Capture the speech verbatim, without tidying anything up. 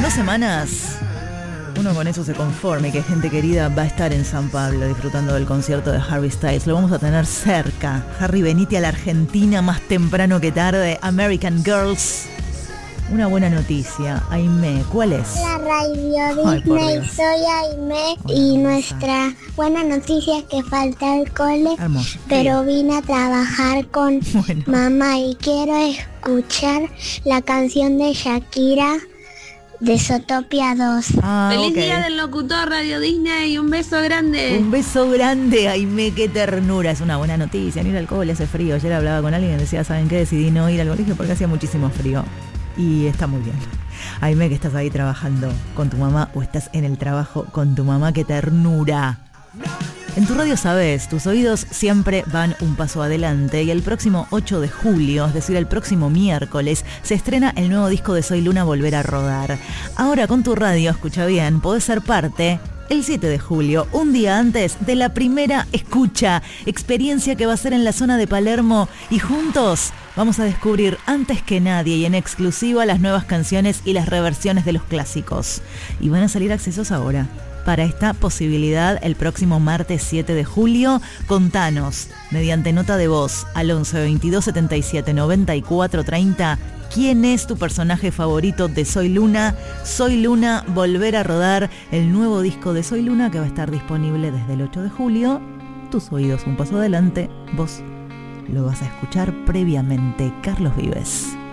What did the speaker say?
dos semanas uno con eso se conforme, que gente querida va a estar en San Pablo disfrutando del concierto de Harry Styles. Lo vamos a tener cerca. Harry, venite a la Argentina más temprano que tarde. American Girls. Una buena noticia. Aimé, ¿cuál es? La Radio Disney, Ay, soy Aimé. Hola, y hermosa. Nuestra buena noticia es que falta el cole, Hermoso. pero vine a trabajar con Bueno. mamá y quiero escuchar la canción de Shakira de Zootopia dos. Ah, Feliz ok. día del locutor Radio Disney, un beso grande. Un beso grande, Aimé, qué ternura. Es una buena noticia. No ir al cole, hace frío. Ayer hablaba con alguien y decía, ¿saben qué? Decidí no ir al colegio porque hacía muchísimo frío. Y está muy bien. Aimé, que estás ahí trabajando con tu mamá o estás en el trabajo con tu mamá, qué ternura. En tu radio sabes, tus oídos siempre van un paso adelante y el próximo ocho de julio, es decir, el próximo miércoles, se estrena el nuevo disco de Soy Luna, Volver a Rodar. Ahora con tu radio, escucha bien, podés ser parte el siete de julio, un día antes de la primera escucha, experiencia que va a ser en la zona de Palermo, y juntos vamos a descubrir antes que nadie y en exclusiva las nuevas canciones y las reversiones de los clásicos. Y van a salir accesos ahora. Para esta posibilidad, el próximo martes siete de julio, contanos, mediante nota de voz, al once veintidós setenta y siete noventa y cuatro treinta, ¿quién es tu personaje favorito de Soy Luna? Soy Luna, Volver a Rodar, el nuevo disco de Soy Luna que va a estar disponible desde el ocho de julio. Tus oídos un paso adelante, vos lo vas a escuchar previamente. Carlos Vives.